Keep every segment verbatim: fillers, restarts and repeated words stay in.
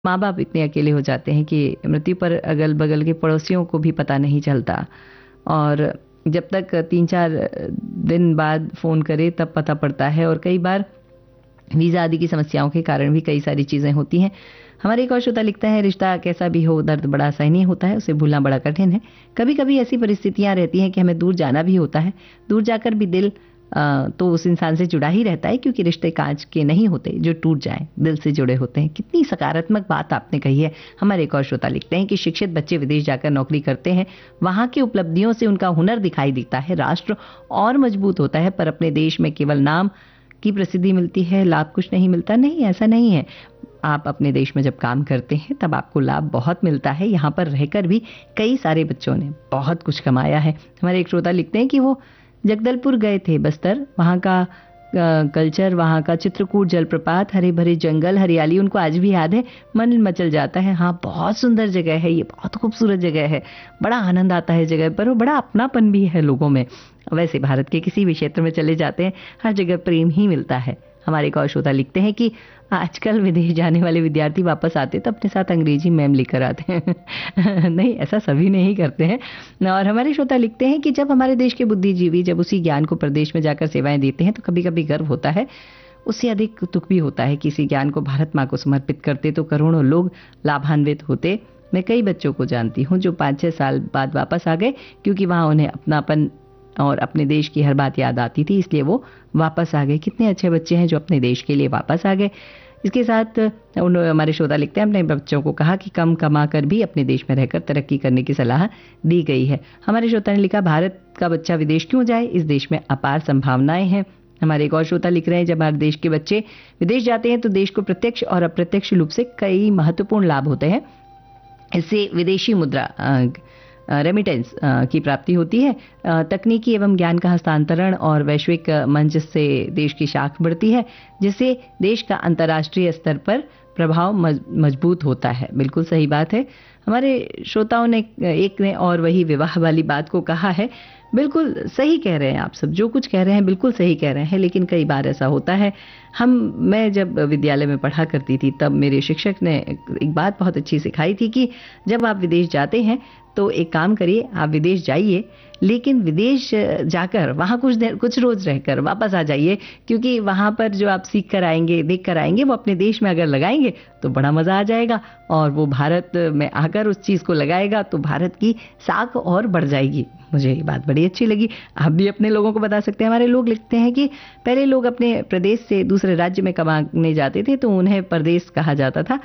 माँ बाप इतने अकेले हो जाते हैं कि मृत्यु पर अगल बगल के पड़ोसियों को भी पता नहीं चलता, और जब तक तीन चार दिन बाद फ़ोन करे तब पता पड़ता है। और कई बार वीज़ा आदि की समस्याओं के कारण भी कई सारी चीज़ें होती हैं। हमारे एक और श्रोता लिखता है, रिश्ता कैसा भी हो दर्द बड़ा असहनीय होता है, उसे भूलना बड़ा कठिन है। कभी कभी ऐसी परिस्थितियां रहती हैं कि हमें दूर जाना भी होता है। दूर जाकर भी दिल अ, तो उस इंसान से जुड़ा ही रहता है, क्योंकि रिश्ते कांच के नहीं होते जो टूट जाएं, दिल से जुड़े होते हैं। कितनी सकारात्मक बात आपने कही है। हमारे एक और श्रोता लिखते हैं कि शिक्षित बच्चे विदेश जाकर नौकरी करते हैं, वहां की उपलब्धियों से उनका हुनर दिखाई देता है, राष्ट्र और मजबूत होता है। पर अपने देश में केवल नाम की प्रसिद्धि मिलती है, लाभ कुछ नहीं मिलता। नहीं, ऐसा नहीं है। आप अपने देश में जब काम करते हैं तब आपको लाभ बहुत मिलता है। यहाँ पर रहकर भी कई सारे बच्चों ने बहुत कुछ कमाया है। हमारे एक श्रोता लिखते हैं कि वो जगदलपुर गए थे, बस्तर, वहाँ का कल्चर, वहाँ का चित्रकूट जलप्रपात, हरे भरे जंगल, हरियाली उनको आज भी याद है, मन मचल जाता है। हाँ, बहुत सुंदर जगह है ये, बहुत खूबसूरत जगह है, बड़ा आनंद आता है जगह पर, वो बड़ा अपनापन भी है लोगों में। वैसे भारत के किसी भी क्षेत्र में चले जाते हैं, हर जगह प्रेम ही मिलता है। हमारे एक और श्रोता लिखते हैं कि आजकल विदेश जाने वाले विद्यार्थी वापस आते तो अपने साथ अंग्रेजी मैम लेकर आते हैं। नहीं, ऐसा सभी नहीं करते हैं। और हमारे श्रोता लिखते हैं कि जब हमारे देश के बुद्धिजीवी जब उसी ज्ञान को प्रदेश में जाकर सेवाएं देते हैं तो कभी कभी गर्व होता है, उससे अधिक दुख भी होता है कि इसी ज्ञान को भारत माँ को समर्पित करते तो करोड़ों लोग लाभान्वित होते। मैं कई बच्चों को जानती हूँ जो पाँच छः साल बाद वापस आ गए, क्योंकि वहाँ उन्हें अपनापन और अपने देश की हर बात याद आती थी, इसलिए वो वापस आ गए। कितने अच्छे बच्चे हैं जो अपने देश के लिए वापस आ गए। इसके साथ उन हमारे श्रोता लिखते हैं, अपने बच्चों को कहा कि कम कमा कर भी अपने देश में रहकर तरक्की करने की सलाह दी गई है। हमारे श्रोता ने लिखा, भारत का बच्चा विदेश क्यों जाए, इस देश में अपार संभावनाएं हैं। हमारे एक और श्रोता लिख रहे हैं, जब हमारे देश के बच्चे विदेश जाते हैं तो देश को प्रत्यक्ष और अप्रत्यक्ष रूप से कई महत्वपूर्ण लाभ होते हैं। इससे विदेशी मुद्रा रेमिटेंस की प्राप्ति होती है, तकनीकी एवं ज्ञान का हस्तांतरण और वैश्विक मंच से देश की शाख बढ़ती है, जिससे देश का अंतर्राष्ट्रीय स्तर पर प्रभाव मजबूत होता है। बिल्कुल सही बात है। हमारे श्रोताओं ने एक ने और वही विवाह वाली बात को कहा है। बिल्कुल सही कह रहे हैं आप सब, जो कुछ कह रहे हैं बिल्कुल सही कह रहे हैं। लेकिन कई बार ऐसा होता है, हम मैं जब विद्यालय में पढ़ा करती थी तब मेरे शिक्षक ने एक बात बहुत अच्छी सिखाई थी कि जब आप विदेश जाते हैं तो एक काम करिए, आप विदेश जाइए, लेकिन विदेश जाकर वहाँ कुछ देर कुछ रोज रहकर वापस आ जाइए, क्योंकि वहाँ पर जो आप सीख कर आएंगे, देख कर आएंगे, वो अपने देश में अगर लगाएंगे तो बड़ा मज़ा आ जाएगा, और वो भारत में आकर उस चीज़ को लगाएगा तो भारत की साख और बढ़ जाएगी। मुझे ये बात बड़ी अच्छी लगी। आप भी अपने लोगों को बता सकते हैं। हमारे लोग लिखते हैं कि पहले लोग अपने प्रदेश से दूसरे राज्य में कमाने जाते थे तो उन्हें परदेश कहा जाता था,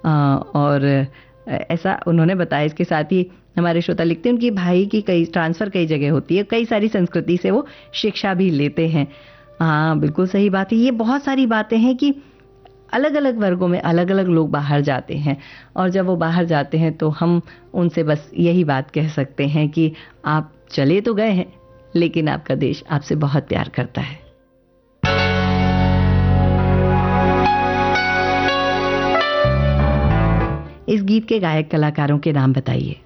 और ऐसा उन्होंने बताया। इसके साथ ही हमारे श्रोता लिखते हैं, उनकी भाई की कई ट्रांसफ़र कई जगह होती है, कई सारी संस्कृति से वो शिक्षा भी लेते हैं। हाँ, बिल्कुल सही बात है। ये बहुत सारी बातें हैं कि अलग अलग वर्गों में अलग अलग लोग बाहर जाते हैं, और जब वो बाहर जाते हैं तो हम उनसे बस यही बात कह सकते हैं कि आप चले तो गए हैं, लेकिन आपका देश आपसे बहुत प्यार करता है। इस गीत के गायक कलाकारों के नाम बताइए।